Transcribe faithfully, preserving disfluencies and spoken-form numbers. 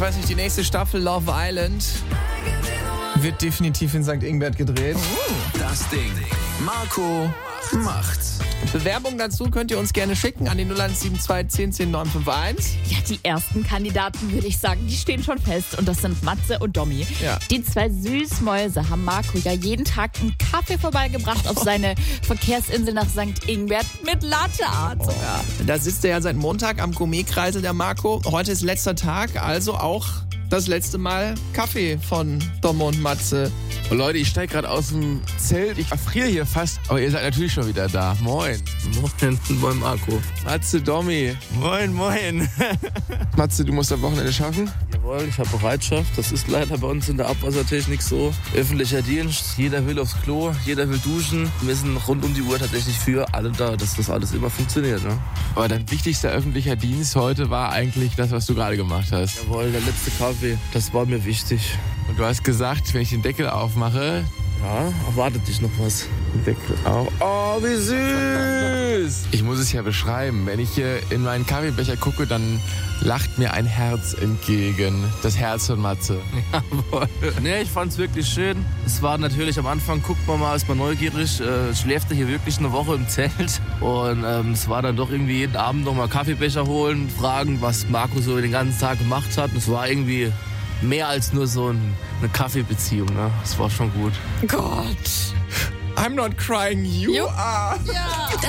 weiß nicht, die nächste Staffel Love Island wird definitiv in Sankt Ingbert gedreht. Das Ding. Marco macht's. Bewerbung dazu könnt ihr uns gerne schicken an die null eins sieben zwei zehn zehn neun fünf eins. Ja, die ersten Kandidaten, würde ich sagen, die stehen schon fest. Und das sind Matze und Domi. Ja. Die zwei Süßmäuse haben Marco ja jeden Tag einen Kaffee vorbeigebracht auf seine Verkehrsinsel nach Sankt Ingbert mit Latteart sogar. Da sitzt er ja seit Montag am Gourmetkreisel, der Marco. Heute ist letzter Tag, also auch das letzte Mal Kaffee von Dom und Matze. Oh Leute, ich steige gerade aus dem Zelt. Ich erfriere hier fast. Aber ihr seid natürlich schon wieder da. Moin. Moin, moin Marco. Matze, Dommi. Moin, moin. Matze, du musst am Wochenende schaffen? Jawohl, ich habe Bereitschaft. Das ist leider bei uns in der Abwassertechnik so. Öffentlicher Dienst, jeder will aufs Klo, jeder will duschen. Wir sind rund um die Uhr tatsächlich für alle da, dass das alles immer funktioniert. Ne? Aber dein wichtigster öffentlicher Dienst heute war eigentlich das, was du gerade gemacht hast. Jawohl, der letzte Kaffee, das war mir wichtig. Und du hast gesagt, wenn ich den Deckel aufmache... Ja, erwartet dich noch was. Deckel auf. Oh, wie süß! Ich muss es ja beschreiben. Wenn ich hier in meinen Kaffeebecher gucke, dann lacht mir ein Herz entgegen. Das Herz von Matze. Jawohl. Nee, ich fand's wirklich schön. Es war natürlich am Anfang, guckt man mal, ist man neugierig, äh, schläft er hier wirklich eine Woche im Zelt. Und ähm, es war dann doch irgendwie jeden Abend noch mal Kaffeebecher holen, fragen, was Marco so den ganzen Tag gemacht hat. Und es war irgendwie mehr als nur so ein, eine Kaffeebeziehung. Ne? Das war schon gut. Gott, I'm not crying, you Jo. are. Ja.